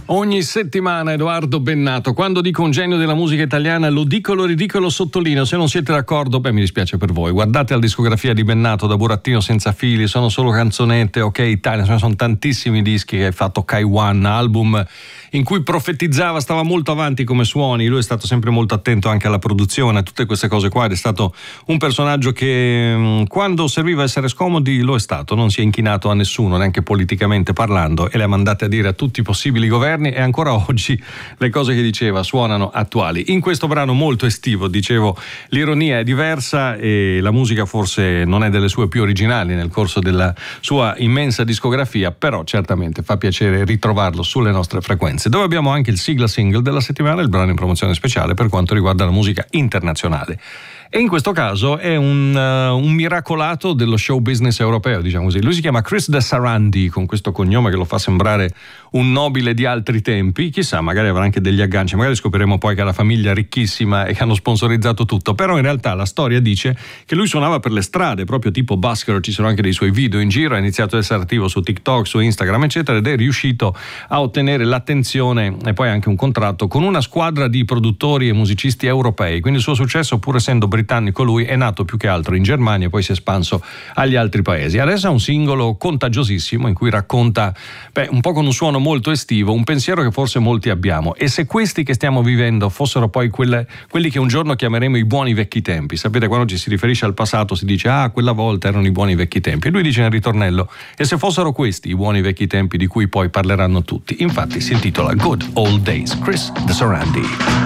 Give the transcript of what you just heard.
Ogni settimana Edoardo Bennato. Quando dico un genio della musica italiana lo dico, lo ridico e lo sottolineo. Se non siete d'accordo, mi dispiace per voi. Guardate la discografia di Bennato, da burattino senza fili, sono solo canzonette, ok Italia, sono tantissimi dischi che hai fatto. K1, album in cui profetizzava, stava molto avanti come suoni. Lui è stato sempre molto attento anche alla produzione, a tutte queste cose qua, ed è stato un personaggio che quando serviva essere scomodi lo è stato, non si è inchinato a nessuno, neanche politicamente parlando, e le ha mandate a dire a tutti i possibili governi, e ancora oggi le cose che diceva suonano attuali. In questo brano molto estivo, dicevo, l'ironia è diversa e la musica forse non è delle sue più originali nel corso della sua immensa discografia, però certamente fa piacere ritrovarlo sulle nostre frequenze, dove abbiamo anche il sigla single della settimana, il brano in promozione speciale per quanto riguarda la musica internazionale. E in questo caso è un miracolato dello show business europeo, diciamo così. Lui si chiama Chris De Sarandi, con questo cognome che lo fa sembrare un nobile di altri tempi. Chissà, magari avrà anche degli agganci, magari scopriremo poi che ha la famiglia ricchissima e che hanno sponsorizzato tutto. Però in realtà la storia dice che lui suonava per le strade, proprio tipo busker, ci sono anche dei suoi video in giro, ha iniziato ad essere attivo su TikTok, su Instagram eccetera, ed è riuscito a ottenere l'attenzione e poi anche un contratto con una squadra di produttori e musicisti europei. Quindi il suo successo, pur essendo britannico lui, è nato più che altro in Germania e poi si è espanso agli altri paesi. Adesso ha un singolo contagiosissimo in cui racconta, un po' con un suono molto estivo, un pensiero che forse molti abbiamo. E se questi che stiamo vivendo fossero poi quelli che un giorno chiameremo i buoni vecchi tempi, sapete, quando ci si riferisce al passato si dice quella volta erano i buoni vecchi tempi, e lui dice nel ritornello, e se fossero questi i buoni vecchi tempi di cui poi parleranno tutti. Infatti si intitola Good Old Days. Chris De Sarandi.